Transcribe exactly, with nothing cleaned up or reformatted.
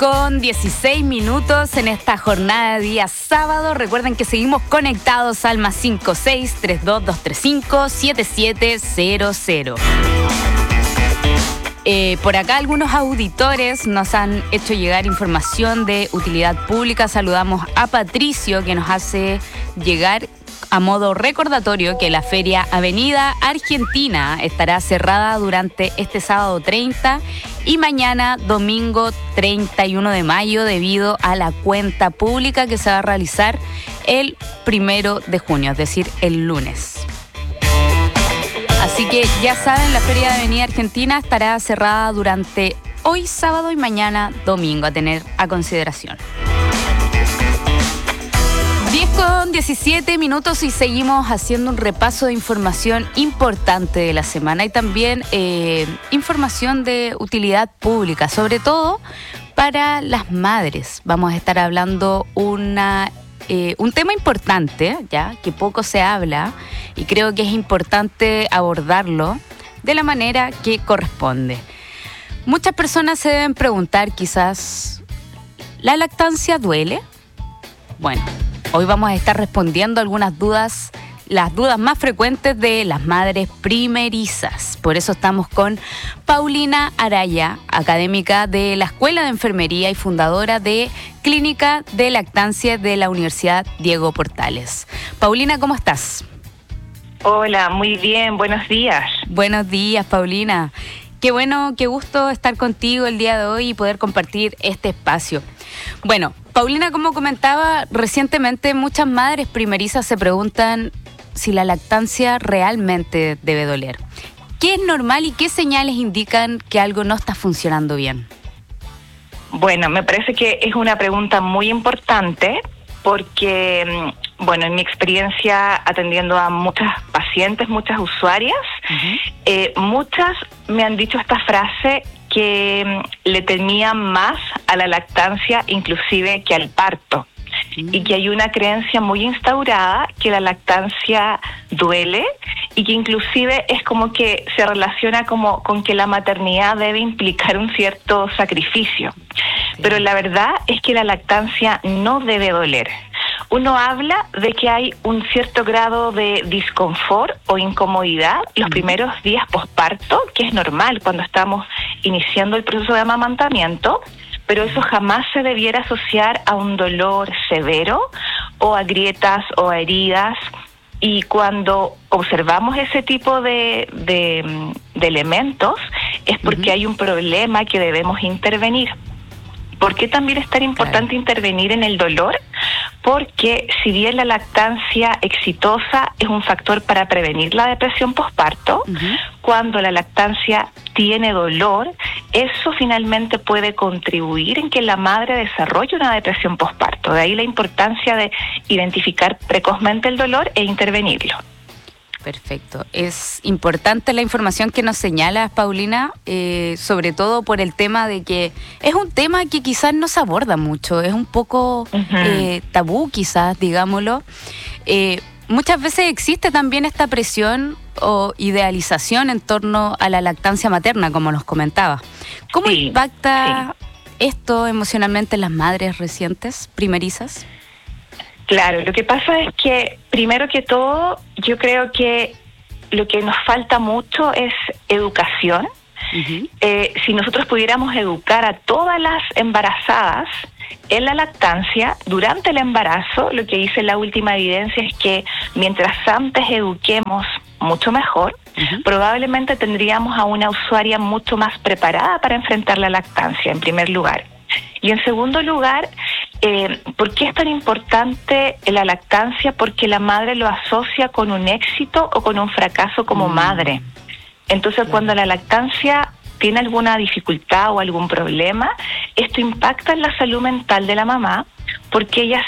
con dieciséis minutos en esta jornada de día sábado. Recuerden que seguimos conectados al más cinco seis tres dos dos tres cinco siete siete cero cero. Eh, por acá algunos auditores nos han hecho llegar información de utilidad pública. Saludamos a Patricio, que nos hace llegar a modo recordatorio que la Feria Avenida Argentina estará cerrada durante este sábado treinta y mañana domingo treinta y uno de mayo debido a la cuenta pública que se va a realizar el primero de junio, es decir, el lunes. Así que ya saben, la Feria de Avenida Argentina estará cerrada durante hoy sábado y mañana domingo, a tener a consideración. diez con diecisiete minutos y seguimos haciendo un repaso de información importante de la semana y también eh, información de utilidad pública, sobre todo para las madres. Vamos a estar hablando una... Eh, un tema importante, ya que poco se habla y creo que es importante abordarlo de la manera que corresponde. Muchas personas se deben preguntar quizás, ¿la lactancia duele? Bueno, hoy vamos a estar respondiendo algunas dudas, las dudas más frecuentes de las madres primerizas. Por eso estamos con Paulina Araya, académica de la Escuela de Enfermería y fundadora de Clínica de Lactancia de la Universidad Diego Portales. Paulina, ¿cómo estás? Hola, muy bien, buenos días. Buenos días, Paulina. Qué bueno, qué gusto estar contigo el día de hoy y poder compartir este espacio. Bueno, Paulina, como comentaba, recientemente muchas madres primerizas se preguntan si la lactancia realmente debe doler. ¿Qué es normal y qué señales indican que algo no está funcionando bien? Bueno, me parece que es una pregunta muy importante porque, bueno, en mi experiencia atendiendo a muchas pacientes, muchas usuarias, uh-huh. eh, muchas me han dicho esta frase que le temían más a la lactancia inclusive que al parto. Y que hay una creencia muy instaurada que la lactancia duele y que inclusive es como que se relaciona como con que la maternidad debe implicar un cierto sacrificio. Sí. Pero la verdad es que la lactancia no debe doler. Uno habla de que hay un cierto grado de disconfort o incomodidad los primeros días posparto, que es normal cuando estamos iniciando el proceso de amamantamiento, pero eso jamás se debiera asociar a un dolor severo o a grietas o a heridas. Y cuando observamos ese tipo de, de, de elementos es porque uh-huh. hay un problema que debemos intervenir. ¿Por qué también es tan importante claro. intervenir en el dolor? Porque si bien la lactancia exitosa es un factor para prevenir la depresión posparto, uh-huh. cuando la lactancia tiene dolor, eso finalmente puede contribuir en que la madre desarrolle una depresión posparto. De ahí la importancia de identificar precozmente el dolor e intervenirlo. Perfecto. Es importante la información que nos señalas, Paulina, eh, sobre todo por el tema de que es un tema que quizás no se aborda mucho, es un poco uh-huh. eh, tabú quizás, digámoslo. Eh, muchas veces existe también esta presión o idealización en torno a la lactancia materna, como nos comentaba. ¿Cómo sí, impacta sí. esto emocionalmente en las madres recientes, primerizas? Claro, lo que pasa es que, primero que todo, yo creo que lo que nos falta mucho es educación. Uh-huh. Eh, si nosotros pudiéramos educar a todas las embarazadas en la lactancia, durante el embarazo, lo que dice la última evidencia es que mientras antes eduquemos mucho mejor, uh-huh. probablemente tendríamos a una usuaria mucho más preparada para enfrentar la lactancia, en primer lugar. Y en segundo lugar, eh, ¿por qué es tan importante la lactancia? Porque la madre lo asocia con un éxito o con un fracaso como mm. madre. Entonces, cuando la lactancia tiene alguna dificultad o algún problema, esto impacta en la salud mental de la mamá, porque ella